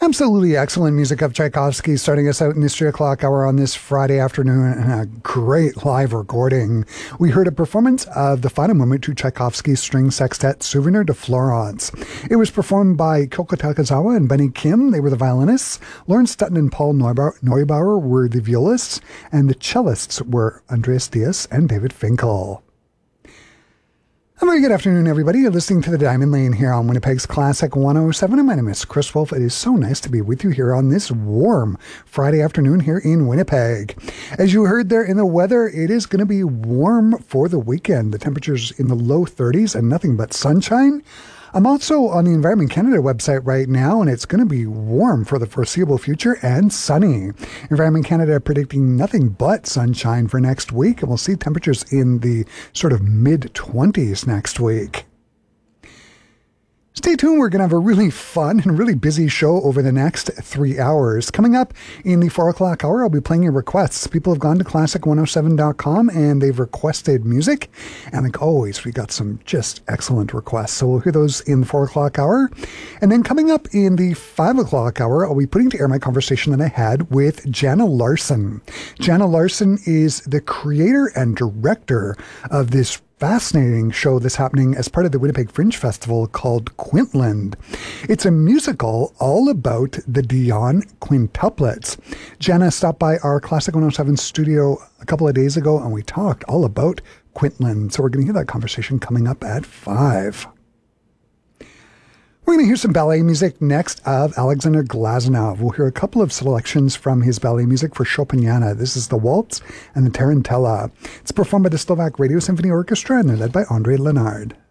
Absolutely excellent music of Tchaikovsky starting us out in this 3 o'clock hour on this Friday afternoon, and a great live recording. We heard a performance of the final movement to Tchaikovsky's string sextet Souvenir de Florence. It was performed by Kyoko Takazawa and Benny Kim. They were the violinists. Lawrence Dutton and Paul Neubauer were the violists, and the cellists were Andreas Diaz and David Finkel. A very good afternoon, everybody. You're listening to The Diamond Lane here on Winnipeg's Classic 107, and my name is Chris Wolf. It is so nice to be with you here on this warm Friday afternoon here in Winnipeg. As you heard there in the weather, it is going to be warm for the weekend. The temperature's in the low 30s and nothing but sunshine. I'm also on the Environment Canada website right now, and it's going to be warm for the foreseeable future and sunny. Environment Canada predicting nothing but sunshine for next week, and we'll see temperatures in the sort of mid-20s next week. Stay tuned. We're going to have a really fun and really busy show over the next 3 hours. Coming up in the 4 o'clock hour, I'll be playing your requests. People have gone to classic107.com and they've requested music. And like always, we got some just excellent requests. So we'll hear those in the 4 o'clock hour. And then coming up in the 5 o'clock hour, I'll be putting to air my conversation that I had with Jana Larson. Jana Larson is the creator and director of this fascinating show that's happening as part of the Winnipeg Fringe Festival called Quintland. It's a musical all about the Dion quintuplets. Jana stopped by our Classic 107 studio a couple of days ago and we talked all about Quintland. So we're going to hear that conversation coming up at 5. We're going to hear some ballet music next of Alexander Glazunov. We'll hear a couple of selections from his ballet music for Chopiniana. This is the Waltz and the Tarantella. It's performed by the Slovak Radio Symphony Orchestra and they're led by Andrei Lenard.